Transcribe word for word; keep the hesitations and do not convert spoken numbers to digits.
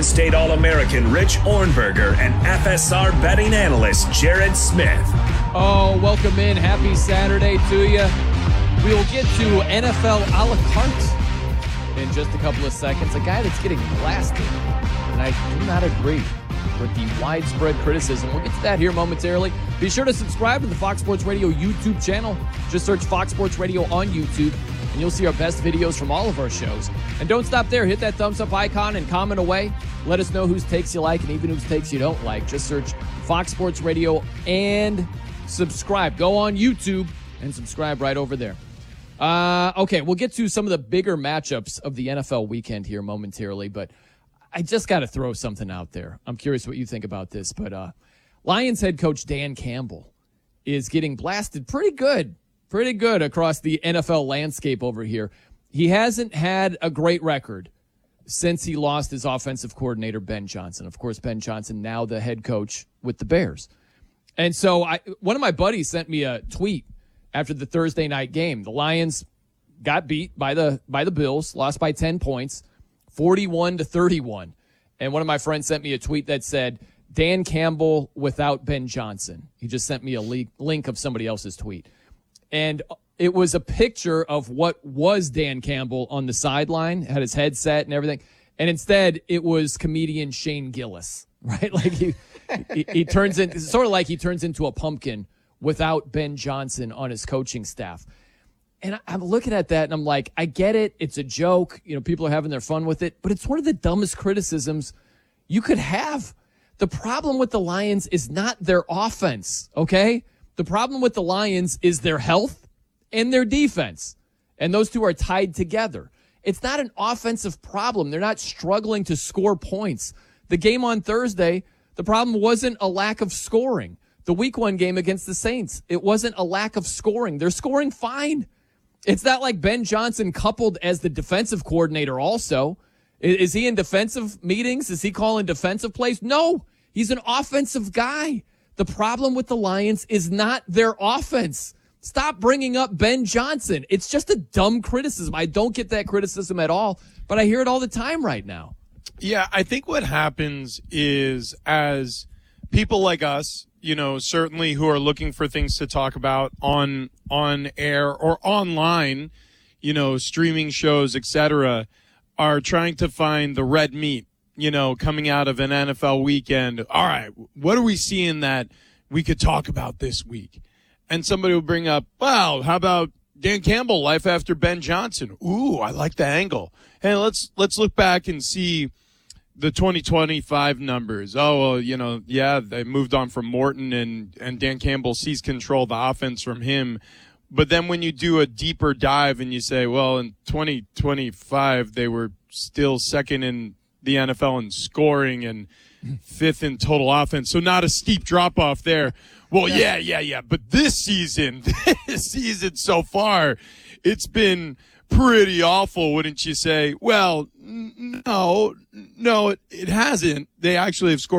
Penn State All-American Rich Ornberger and F S R betting analyst Jared Smith. Oh, welcome in. Happy Saturday to you. We will get to N F L a la carte in just a couple of seconds. A guy that's getting blasted, and I do not agree with the widespread criticism. We'll get to that here momentarily. Be sure to subscribe to the Fox Sports Radio YouTube channel. Just search Fox Sports Radio on YouTube, and you'll see our best videos from all of our shows. And don't stop there. Hit that thumbs up icon and comment away. Let us know whose takes you like and even whose takes you don't like. Just search Fox Sports Radio and subscribe. Go on YouTube and subscribe right over there. Uh, okay, we'll get to some of the bigger matchups of the N F L weekend here momentarily, but I just got to throw something out there. I'm curious what you think about this, but uh, Lions head coach Dan Campbell is getting blasted pretty good, pretty good across the N F L landscape over here. He hasn't had a great record since he lost his offensive coordinator, Ben Johnson. Of course, Ben Johnson, now the head coach with the Bears. And so I, one of my buddies sent me a tweet after the Thursday night game. The Lions got beat by the by the Bills, lost by ten points, forty-one to thirty-one. And one of my friends sent me a tweet that said, Dan Campbell without Ben Johnson. He just sent me a le- link of somebody else's tweet. And it was a picture of what was Dan Campbell on the sideline, had his headset and everything. And instead, it was comedian Shane Gillis, right? Like he, he, he turns in, it's sort of like he turns into a pumpkin without Ben Johnson on his coaching staff. And I'm looking at that and I'm like, I get it. It's a joke. You know, people are having their fun with it, but it's one of the dumbest criticisms you could have. The problem with the Lions is not their offense, okay? The problem with the Lions is their health and their defense. And those two are tied together. It's not an offensive problem. They're not struggling to score points. The game on Thursday, the problem wasn't a lack of scoring. The week one game against the Saints, it wasn't a lack of scoring. They're scoring fine. It's not like Ben Johnson coupled as the defensive coordinator also. Is he in defensive meetings? Is he calling defensive plays? No, he's an offensive guy. The problem with the Lions is not their offense. Stop bringing up Ben Johnson. It's just a dumb criticism. I don't get that criticism at all, but I hear it all the time right now. Yeah, I think what happens is as people like us, you know, certainly who are looking for things to talk about on on air or online, you know, streaming shows, et cetera, are trying to find the red meat, you know, coming out of an N F L weekend. All right, what are we seeing that we could talk about this week? And somebody will bring up, well, how about Dan Campbell, life after Ben Johnson? Ooh, I like the angle. Hey, let's let's look back and see the twenty twenty-five numbers. Oh, well, you know, yeah, they moved on from Morton and, and Dan Campbell seized control of the offense from him. But then when you do a deeper dive and you say, well, in twenty twenty-five, they were still second in the N F L in scoring and fifth in total offense. So not a steep drop off there. Well, yeah, yeah, yeah. But this season, this season so far, it's been pretty awful, wouldn't you say? Well, no, no, it, it hasn't. They actually have scored